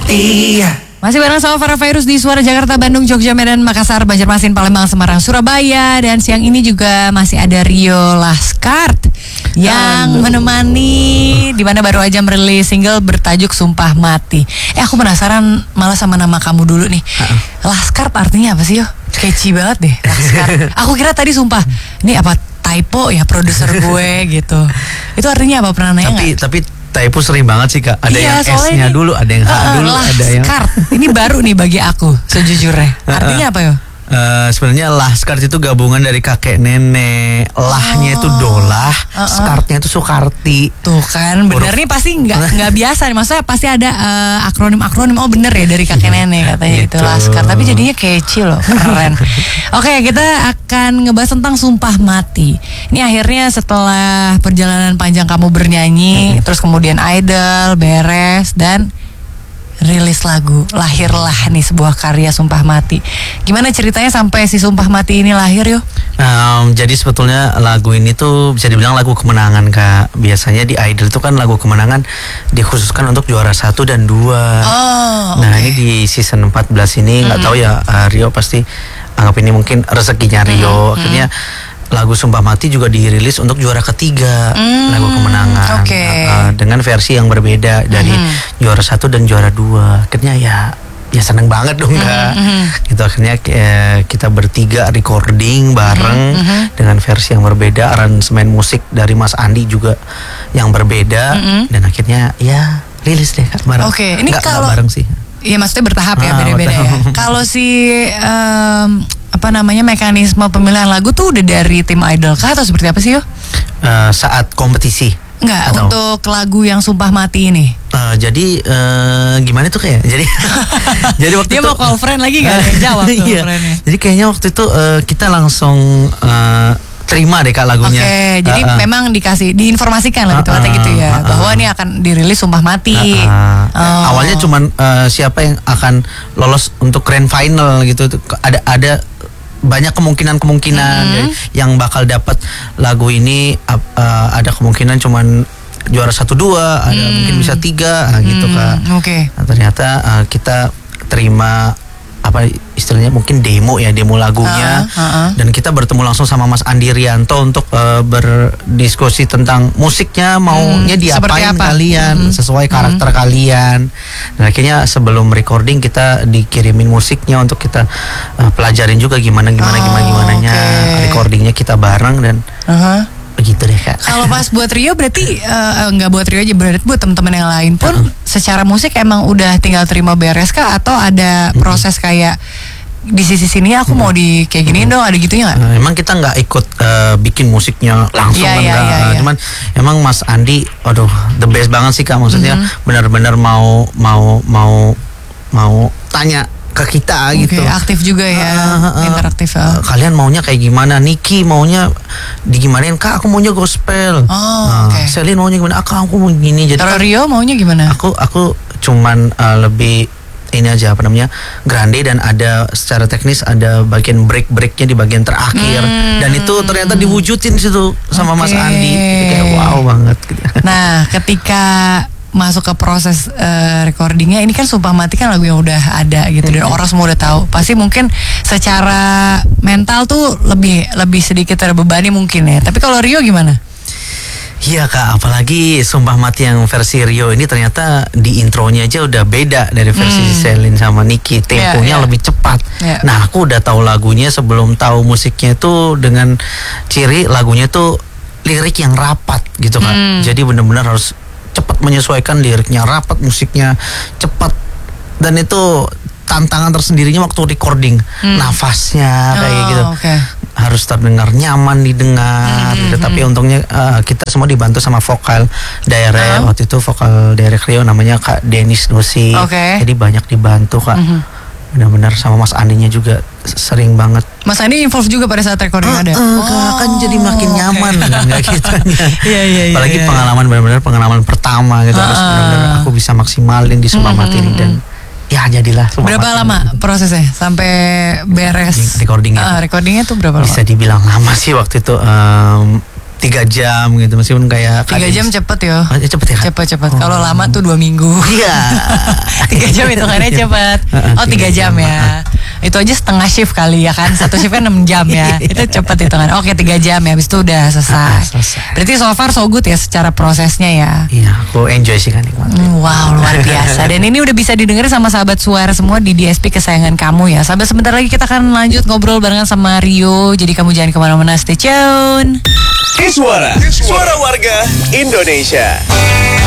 Mati. Masih bareng sama Farah Fairuz di Suara Jakarta, Bandung, Jogja, Medan, Makassar, Banjarmasin, Palembang, Semarang, Surabaya. Dan siang ini juga masih ada Rio Laskart yang menemani, di mana baru aja merilis single bertajuk Sumpah Mati. Aku penasaran malah sama nama kamu dulu nih. Laskart artinya apa sih yo? Catchy banget deh, Laskart. Aku kira tadi sumpah, ini apa typo ya produser gue gitu. Itu artinya apa, pernah nanya nggak? Tapi typo sering banget sih Kak. Ada yang S-nya dulu, ada yang H dulu, ada yang Laskart. Ini baru nih bagi aku sejujurnya. Artinya apa yo? Sebenarnya Laskart itu gabungan dari kakek nenek. Lahnya itu Dolah, Skartnya itu Sukarti. Tuh kan, bener nih pasti nggak biasa nih. Maksudnya pasti ada akronim. Oh bener ya dari kakek nenek katanya itu Laskart. Tapi jadinya catchy loh, keren. Oke, kita akan ngebahas tentang Sumpah Mati. Ini akhirnya setelah perjalanan panjang kamu bernyanyi, terus kemudian idol, beres, dan rilis lagu, lahirlah nih sebuah karya Sumpah Mati. Gimana ceritanya sampai si Sumpah Mati ini lahir yo? Jadi sebetulnya lagu ini tuh bisa dibilang lagu kemenangan Kak. Biasanya di Idol itu kan lagu kemenangan dikhususkan untuk juara 1 dan 2. Nah ini di season 14 ini nggak tahu ya, Rio pasti anggap ini mungkin rezekinya Rio. Akhirnya lagu Sumpah Mati juga dirilis untuk juara ketiga, lagu kemenangan, dengan versi yang berbeda dari juara 1 dan juara 2. Akhirnya ya seneng banget dong Kak. Gitu akhirnya kita bertiga recording bareng dengan versi yang berbeda, aransemen musik dari Mas Andi juga yang berbeda, dan akhirnya ya rilis deh Kak bareng. Ini kalau bareng sih. Iya maksudnya bertahap ya, beda-beda ya. Kalau si mekanisme pemilihan lagu tuh udah dari tim Idol kah atau seperti apa sih yo? Saat kompetisi? Enggak, untuk lagu yang Sumpah Mati ini. Jadi gimana tuh kayak? Jadi waktu dia itu mau call friend lagi nggak jawab tuh friendnya. Jadi kayaknya waktu itu kita langsung terima deh Kak lagunya. Jadi memang diinformasikan lebih tepatnya gitu ya, bahwa ini akan dirilis Sumpah Mati. Awalnya cuman siapa yang akan lolos untuk grand final gitu. Ada banyak kemungkinan yang bakal dapat lagu ini. Ada kemungkinan cuman juara 1-2, ada mungkin bisa 3 gitu Kak. Nah, ternyata kita terima istilahnya mungkin demo lagunya, dan kita bertemu langsung sama Mas Andi Rianto untuk berdiskusi tentang musiknya, maunya diapain kalian, sesuai karakter kalian. Dan akhirnya sebelum recording kita dikirimin musiknya untuk kita pelajarin juga gimananya recordingnya kita bareng, dan begitu deh Kak. Kalau pas buat Rio berarti nggak buat Rio aja, berarti buat teman-teman yang lain pun secara musik emang udah tinggal terima beres kah, atau ada proses kayak di sisi sini aku mau di kayak gini dong, ada gitunya nggak? Emang kita nggak ikut bikin musiknya langsung cuman emang Mas Andi, the best banget sih Kak, maksudnya benar-benar mau tanya ke kita gitu. Aktif juga ya, interaktif. Kalian maunya kayak gimana? Niki maunya digimanain? Kak, aku maunya gospel. Selin maunya gimana? Aku mau gini. Jadi Rio maunya gimana? Aku cuman lebih ini aja grande, dan ada secara teknis ada bagian breaknya di bagian terakhir, dan itu ternyata diwujudin situ sama Mas Andi. Itu kayak wow banget gitu. Nah, ketika masuk ke proses recordingnya, ini kan Sumpah Mati kan lagu yang udah ada gitu, dan orang semua udah tahu. Pasti mungkin secara mental tuh lebih sedikit terbebani mungkin ya. Tapi kalau Rio gimana? Iya Kak, apalagi Sumpah Mati yang versi Rio ini ternyata di intronya aja udah beda dari versi Selin sama Niki. Temponya lebih cepat. Nah, aku udah tahu lagunya sebelum tahu musiknya tuh, dengan ciri lagunya tuh lirik yang rapat gitu Kak. Jadi benar-benar harus cepat menyesuaikan liriknya, rapat, musiknya cepat, dan itu tantangan tersendirinya waktu recording. Nafasnya kayak gitu harus terdengar nyaman didengar gitu. Tapi untungnya kita semua dibantu sama vokal direct. Waktu itu vokal direct Rio namanya Kak Denis Dosi. Jadi banyak dibantu Kak. Benar-benar sama Mas Andinya juga sering banget. Mas Andi involve juga pada saat recording ada? Kan jadi makin nyaman nggak kitanya. Apalagi pengalaman pengalaman pertama gitu. Terus benar-benar aku bisa maksimalin di Sumpah Mati ini, dan ya jadilah Sumpah Berapa Mati lama prosesnya sampai beres? Recordingnya tuh berapa lama? Bisa dibilang lama sih waktu itu. 3 jam gitu, meskipun kayak 3 jam cepet ya. Cepet ya kan? Cepet. Kalau lama tuh 2 minggu. Iya. 3 jam hitungannya cepet. Oh 3 jam ya. Itu aja setengah shift kali ya kan. Satu shift kan 6 jam ya. Itu cepet hitungan. Oke 3 jam ya. Habis itu udah selesai. Berarti so far so good ya secara prosesnya ya. Iya, aku enjoy sih kan nikmatin. Wow, luar biasa. Dan ini udah bisa didengar sama sahabat suara semua di DSP kesayangan kamu ya. Sahabat, sebentar lagi kita akan lanjut ngobrol barengan sama Rio. Jadi kamu jangan kemana-mana, stay tune. Suara Warga Indonesia.